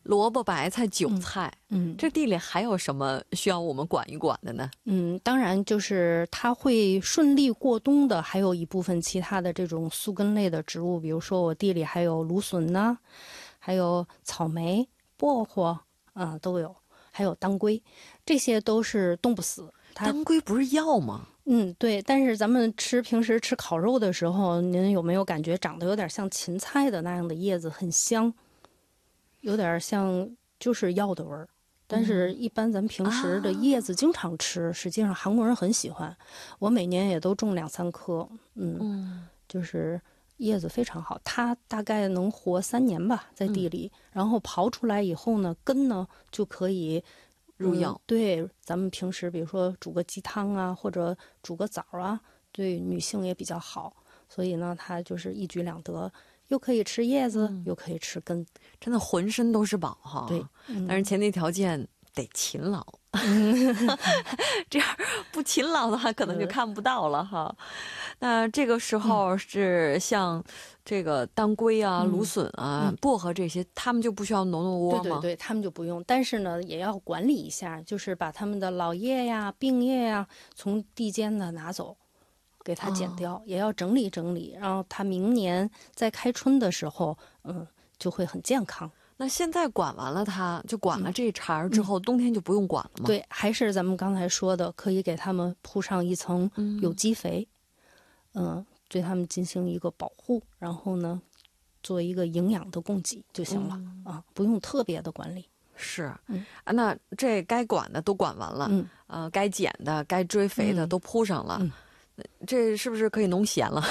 萝卜、白菜、韭菜，这地里还有什么需要我们管一管的呢？ 当然就是它会顺利过冬的，还有一部分其他的这种宿根类的植物，比如说我地里还有芦笋呢，还有草莓、薄荷都有，还有当归，这些都是冻不死。 当归不是药吗？ 对，但是咱们平时吃烤肉的时候，您有没有感觉长得有点像芹菜的那样的叶子，很香，有点像就是药的味儿。但是一般咱们平时的叶子经常吃，实际上韩国人很喜欢，我每年也都种2-3颗，就是叶子非常好，它大概能活3年吧，在地里，然后刨出来以后呢，根呢就可以入药。 对，咱们平时比如说煮个鸡汤啊，或者煮个枣啊，对女性也比较好，所以呢，它就是一举两得，又可以吃叶子，又可以吃根， 真的浑身都是宝哈。 对， 但是前提条件得勤劳，这样不勤劳的话，可能就看不到了哈。那这个时候是像这个当归啊、芦笋啊、薄荷这些，他们就不需要挪窝吗？ 对，他们就不用。但是呢，也要管理一下，就是把他们的老叶呀、病叶呀从地间呢拿走，给它剪掉，也要整理整理，然后它明年在开春的时候，就会很健康。 那现在管完了它，就管了这茬之后，冬天就不用管了吗？ 对，还是咱们刚才说的，可以给它们铺上一层有机肥，对它们进行一个保护，然后呢，做一个营养的供给就行了，不用特别的管理。 是，那这该管的都管完了，该剪的、该追肥的都铺上了，这是不是可以农闲了？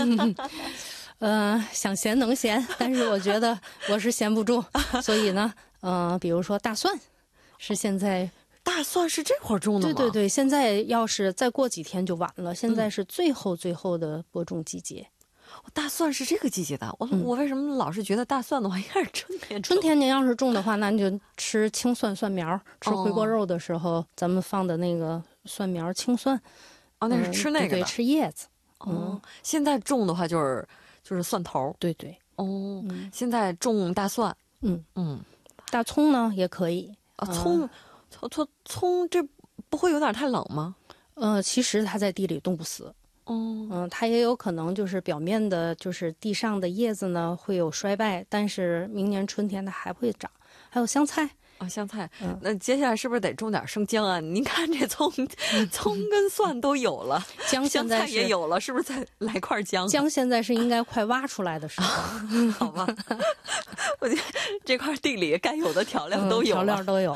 想闲能闲，但是我觉得我是闲不住，所以呢，比如说大蒜，是现在。 大蒜是这会儿种的吗？ 对，现在要是再过几天就晚了，现在是最后的播种季节。 大蒜是这个季节的，我为什么老是觉得大蒜的话应该是春天？ 春天您要是种的话，那你就吃青蒜蒜苗，吃回锅肉的时候，咱们放的那个蒜苗青蒜。 那是吃那个的， 对，吃叶子。 现在种的话就是蒜头。 对。 现在种大蒜。 大葱呢也可以。 葱这不会有点太冷吗？ 其实它在地里冻不死。它也有可能就是表面的，就是地上的叶子呢会有衰败，但是明年春天它还会长。还有香菜。 香菜。那接下来是不是得种点生姜啊？您看这葱跟蒜都有了， 姜现在香菜也有了，是不是再来块姜？ 姜现在是应该快挖出来的时候。 好吧，我觉得这块地里该有的调料都有了， 调料都有。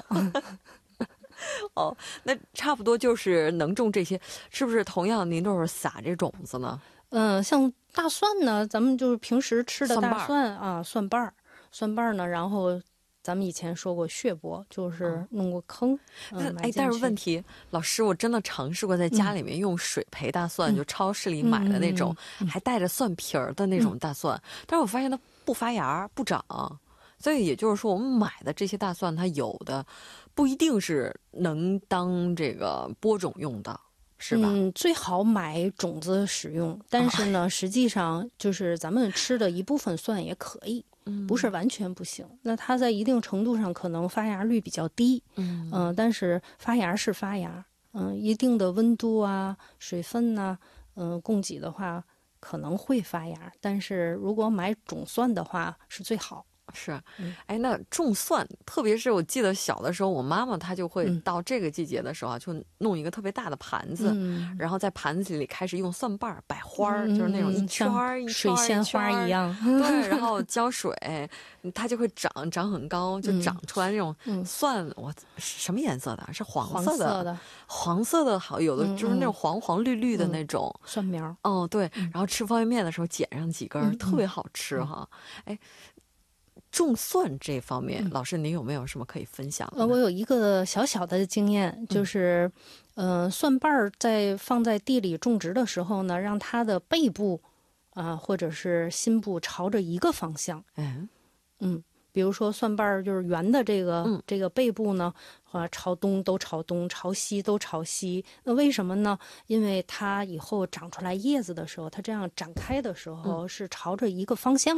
那差不多就是能种这些，是不是同样您都是撒这种子呢？ 像大蒜呢，咱们就是平时吃的大蒜啊，蒜瓣呢，然后咱们以前说过血泊，就是弄过坑。 但是问题，老师，我真的尝试过在家里面用水培大蒜，就超市里买的那种，还带着蒜皮儿的那种大蒜，但是我发现它不发芽不长。所以也就是说，我们买的这些大蒜，它有的不一定是能当这个播种用的，是吧？ 最好买种子使用，但是呢，实际上就是咱们吃的一部分蒜也可以，不是完全不行。那它在一定程度上可能发芽率比较低，但是发芽是发芽，一定的温度啊、水分呐，供给的话可能会发芽，但是如果买种蒜的话是最好。 是，那种蒜，特别是我记得小的时候，我妈妈她就会到这个季节的时候就弄一个特别大的盘子，然后在盘子里开始用蒜瓣摆花，就是那种一圈一圈水仙花一样， 对，然后浇水，它就会长很高，就长出来那种蒜。我什么颜色的？是黄色的，黄色的好，有的就是那种黄黄绿绿的那种蒜苗。 对，然后吃方便面的时候剪上几根，特别好吃哈。种蒜这方面，老师您有没有什么可以分享的？ 我有一个小小的经验，就是蒜瓣在放在地里种植的时候呢，让它的背部或者是心部朝着一个方向。比如说蒜瓣就是圆的这个背部呢，朝东都朝东，朝西都朝西。那为什么呢？因为它以后长出来叶子的时候，它这样展开的时候是朝着一个方向的。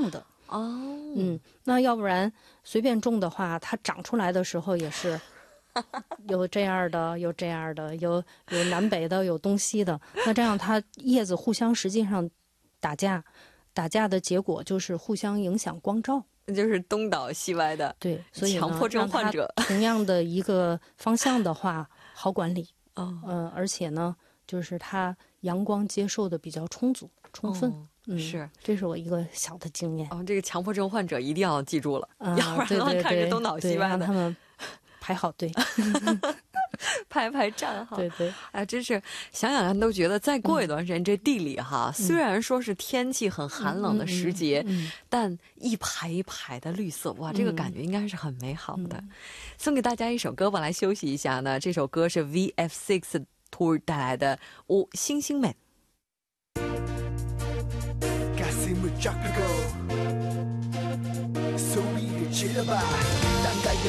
哦， 那要不然随便种的话，它长出来的时候也是有这样的，有这样的，有南北的，有东西的。那这样它叶子互相实际上打架的结果就是互相影响光照。 就是东倒西歪的。 对，所以呢， 强迫症患者让它同样的一个方向的话，好管理。而且呢，就是它阳光接受的比较充分。 是， 这是我一个小的经验。 这个强迫症患者一定要记住了，要不然的话看着东倒西歪的。 让他们排好队。 排站哈， 对， 真是想想都觉得再过一段时间，这地里哈，虽然说是天气很寒冷的时节，但一排一排的绿色，哇，这个感觉应该是很美好的。送给大家一首歌吧，来休息一下呢。这首歌是 VF6 Tour 带来的《오星星们》。 가슴을 쫙 펴고 소리를 질러봐